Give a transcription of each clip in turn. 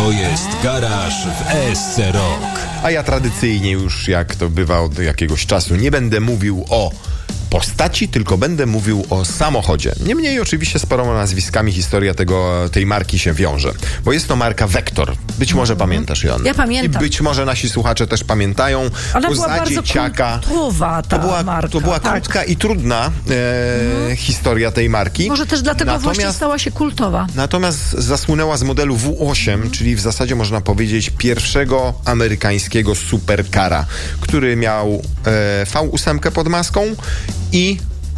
To jest Garaż w ESC Rock. A ja tradycyjnie już, jak to bywa od jakiegoś czasu, nie będę mówił o postaci, tylko będę mówił o samochodzie. Niemniej oczywiście z paroma nazwiskami historia tej marki się wiąże. Bo jest to marka Vector. Być może pamiętasz, Joanna. Ja pamiętam. I być może nasi słuchacze też pamiętają. Ona była bardzo kultowa ta marka. To była krótka i trudna historia tej marki. Może też dlatego właśnie stała się kultowa. Natomiast zasłynęła z modelu W8, czyli w zasadzie można powiedzieć pierwszego amerykańskiego supercara, który miał V8 pod maską i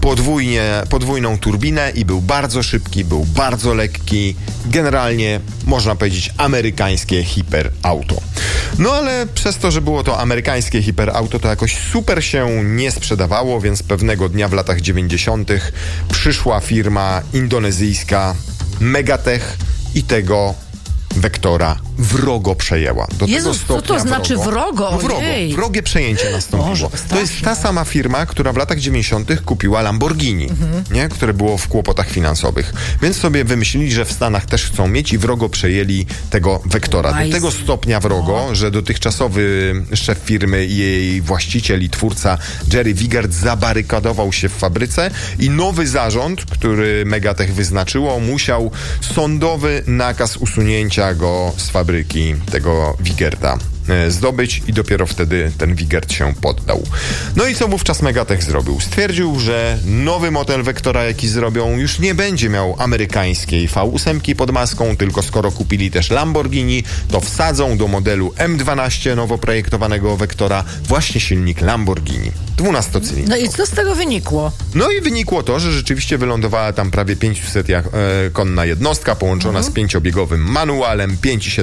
podwójną turbinę i był bardzo szybki, był bardzo lekki. Generalnie można powiedzieć amerykańskie hiperauto. No ale przez to, że było to amerykańskie hiperauto, to jakoś super się nie sprzedawało, więc pewnego dnia w latach 90. przyszła firma indonezyjska Megatech i tego Vectora wrogo przejęła. Jezus, co to znaczy wrogo? Wrogie przejęcie nastąpiło. To jest ta sama firma, która w latach 90. kupiła Lamborghini, które było w kłopotach finansowych. Więc sobie wymyślili, że w Stanach też chcą mieć i wrogo przejęli tego Vectora. Do tego stopnia wrogo, że dotychczasowy szef firmy i jej właściciel i twórca Jerry Wigert zabarykadował się w fabryce i nowy zarząd, który Megatech wyznaczyło, musiał sądowy nakaz usunięcia go z fabryki tego Wigerta zdobyć i dopiero wtedy ten Wigert się poddał. No i co wówczas Megatech zrobił? Stwierdził, że nowy model Vectora, jaki zrobią, już nie będzie miał amerykańskiej V8 pod maską, tylko skoro kupili też Lamborghini, to wsadzą do modelu M12 nowo projektowanego Vectora właśnie silnik Lamborghini. 12-cylindrowy. No i co z tego wynikło? No i wynikło to, że rzeczywiście wylądowała tam prawie 500 konna jednostka połączona z 5-biegowym manualem,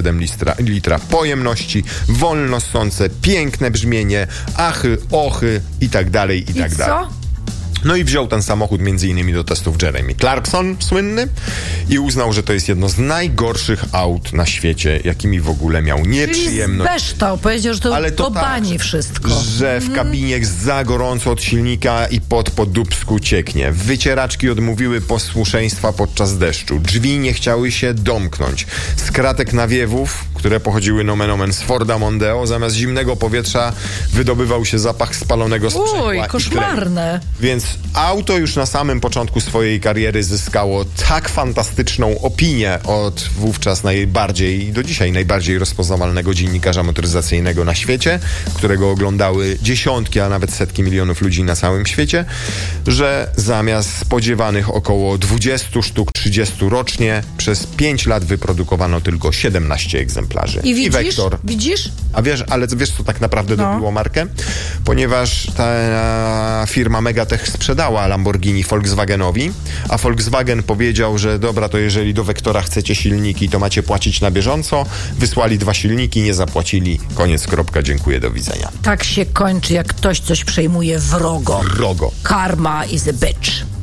5,7 litra pojemności, wolno ssące, piękne brzmienie, achy, ochy i tak dalej, i tak dalej. Co? No i wziął ten samochód m.in. do testów Jeremy Clarkson, słynny, i uznał, że to jest jedno z najgorszych aut na świecie, jakimi w ogóle miał nieprzyjemność. Czyli zbeształ, powiedział, że to bani wszystko. Że w kabinie jest za gorąco od silnika i po dupsku cieknie. Wycieraczki odmówiły posłuszeństwa podczas deszczu. Drzwi nie chciały się domknąć. Z kratek nawiewów, które pochodziły nomen omen z Forda Mondeo, zamiast zimnego powietrza wydobywał się zapach spalonego sprzęgła. Oj, koszmarne. Więc auto już na samym początku swojej kariery zyskało tak fantastyczną opinię od wówczas najbardziej, do dzisiaj najbardziej rozpoznawalnego dziennikarza motoryzacyjnego na świecie, którego oglądały dziesiątki, a nawet setki milionów ludzi na całym świecie, że zamiast spodziewanych około 20 sztuk 30 rocznie, przez 5 lat wyprodukowano tylko 17 egzemplarzy. I widzisz? Vector. Widzisz? A wiesz, co tak naprawdę dobiło markę? Ponieważ ta firma Megatech sprzedała Lamborghini Volkswagenowi, a Volkswagen powiedział, że dobra, to jeżeli do Vectora chcecie silniki, to macie płacić na bieżąco. Wysłali 2 silniki, nie zapłacili. Koniec, kropka, dziękuję, do widzenia. Tak się kończy, jak ktoś coś przejmuje wrogo. Wrogo. Karma is a bitch.